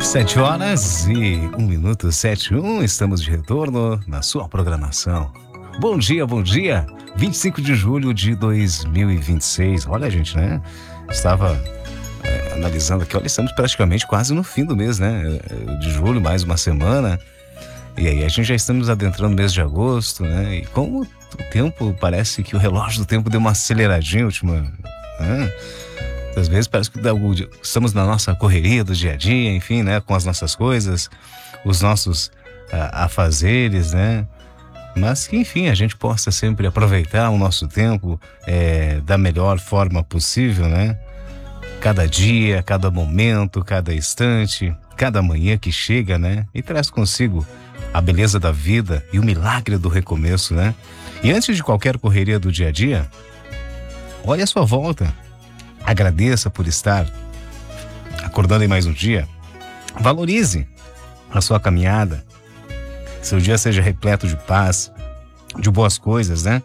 7h01, 7h01, estamos de retorno na sua programação. Bom dia, 25 de julho de 2026. Olha, gente, né? Estava analisando aqui, olha, estamos praticamente quase no fim do mês, né? De julho, mais uma semana. E aí a gente já estamos adentrando o mês de agosto, né? E como o tempo, parece que o relógio do tempo deu uma aceleradinha última, né? Às vezes parece que estamos na nossa correria do dia a dia, enfim, né? Com as nossas coisas, os nossos afazeres, né? Mas que, enfim, a gente possa sempre aproveitar o nosso tempo da melhor forma possível, né? Cada dia, cada momento, cada instante, cada manhã que chega, né? E traz consigo a beleza da vida e o milagre do recomeço, né? E antes de qualquer correria do dia a dia, olhe à sua volta. Agradeça por estar acordando em mais um dia. Valorize a sua caminhada. Seu dia seja repleto de paz, de boas coisas, né?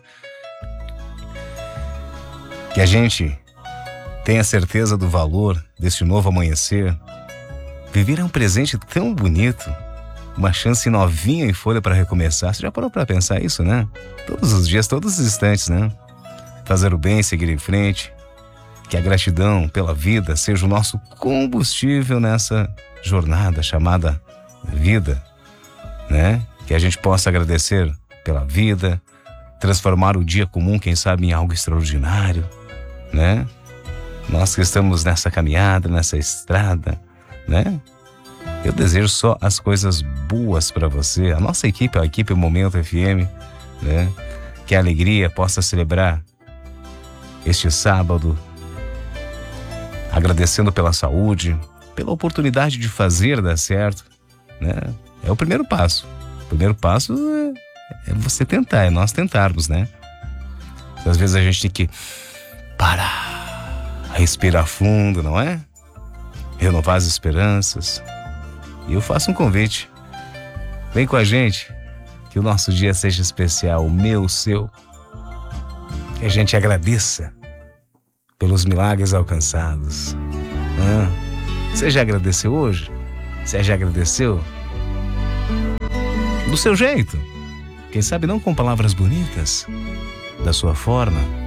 Que a gente tenha certeza do valor desse novo amanhecer. Viver é um presente tão bonito, uma chance novinha em folha para recomeçar. Você já parou para pensar isso, né? Todos os dias, todos os instantes, né? Fazer o bem, seguir em frente. Que a gratidão pela vida seja o nosso combustível nessa jornada chamada vida, né? Que a gente possa agradecer pela vida, transformar o dia comum, quem sabe, em algo extraordinário, né? Nós que estamos nessa caminhada, nessa estrada, né? Eu desejo só as coisas boas para você, a nossa equipe, a equipe Momento FM, né? Que a alegria possa celebrar este sábado, agradecendo pela saúde, pela oportunidade de fazer dar certo, né? É o primeiro passo. O primeiro passo é você tentar, é nós tentarmos, né? Às vezes a gente tem que parar, respirar fundo, não é? Renovar as esperanças. E eu faço um convite. Vem com a gente, que o nosso dia seja especial, o meu, o seu. Que a gente agradeça pelos milagres alcançados. Você já agradeceu hoje? Você já agradeceu? Do seu jeito. Quem sabe não com palavras bonitas, da sua forma,